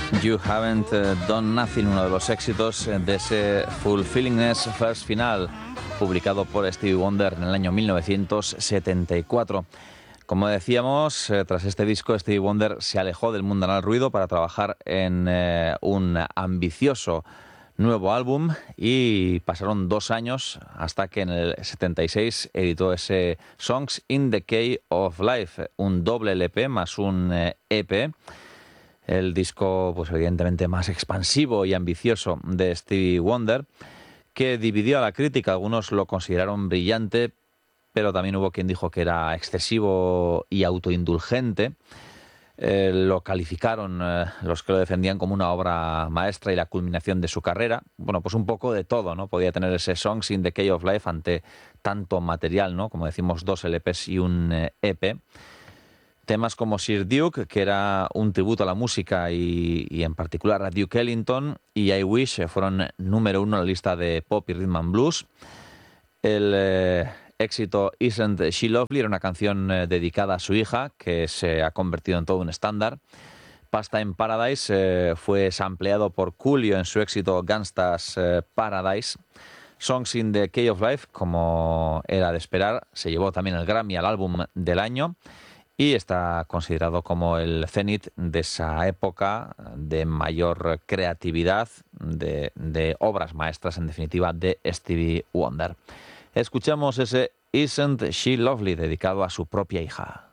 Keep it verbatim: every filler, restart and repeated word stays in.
You Haven't Done Nothing, uno de los éxitos de ese Fulfillingness First Final, publicado por Stevie Wonder en el año mil novecientos setenta y cuatro. Como decíamos, eh, tras este disco, Stevie Wonder se alejó del mundanal ruido para trabajar en eh, un ambicioso nuevo álbum, y pasaron dos años hasta que en el setenta y seis editó ese Songs in the Key of Life, un doble L P más un eh, E P. El disco, pues evidentemente más expansivo y ambicioso de Stevie Wonder, que dividió a la crítica. Algunos lo consideraron brillante, pero también hubo quien dijo que era excesivo y autoindulgente. Eh, lo calificaron eh, los que lo defendían como una obra maestra y la culminación de su carrera. Bueno, pues un poco de todo, ¿no? Podía tener ese Songs in the Key of Life ante tanto material, ¿no? Como decimos, dos L Ps y un eh, E P. Temas como Sir Duke, que era un tributo a la música y, y en particular a Duke Ellington, y I Wish fueron número uno en la lista de pop y rhythm and blues. El eh, éxito Isn't She Lovely era una canción eh, dedicada a su hija, que se ha convertido en todo un estándar. Pastime Paradise eh, fue sampleado por Coolio en su éxito Gangsta's eh, Paradise. Songs in the Key of Life, como era de esperar, se llevó también el Grammy al álbum del año y está considerado como el cenit de esa época de mayor creatividad, de, de obras maestras, en definitiva, de Stevie Wonder. Escuchamos ese Isn't She Lovely, dedicado a su propia hija.